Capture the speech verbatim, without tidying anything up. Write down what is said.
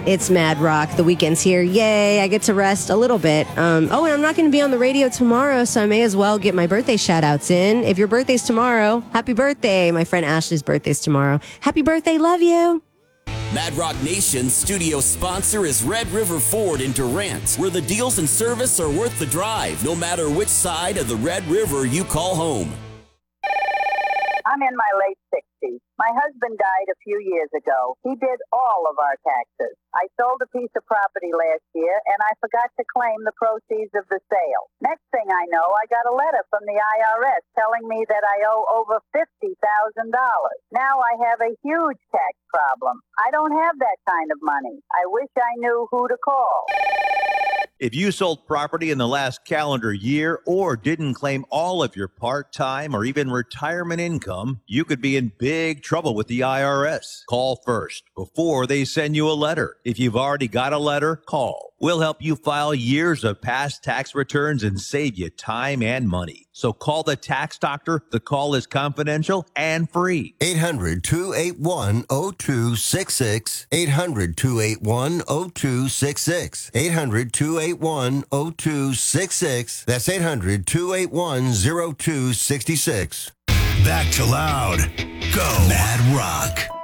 It's Mad Rock. The weekend's here. Yay, I get to rest a little bit. Um, oh, and I'm not going to be on the radio tomorrow, so I may as well get my birthday shout-outs in. If your birthday's tomorrow, happy birthday. My friend Ashley's birthday's tomorrow. Happy birthday. Love you. Mad Rock Nation's studio sponsor is Red River Ford in Durant, where the deals and service are worth the drive, no matter which side of the Red River you call home. I'm in my late sixties. My husband died a few years ago. He did all of our taxes. I sold a piece of property last year, and I forgot to claim the proceeds of the sale. Next thing I know, I got a letter from the I R S telling me that I owe over fifty thousand dollars. Now I have a huge tax problem. I don't have that kind of money. I wish I knew who to call. If you sold property in the last calendar year or didn't claim all of your part-time or even retirement income, you could be in big trouble with the I R S. Call first before they send you a letter. If you've already got a letter, call. We'll help you file years of past tax returns and save you time and money. So call the tax doctor. The call is confidential and free. eight hundred, two eight one, oh two six six. eight hundred, two eight one, oh two six six. eight hundred, two eight one, oh two six six. That's eight hundred, two eight one, oh two six six. Back to Loud. Go. Mad Rock.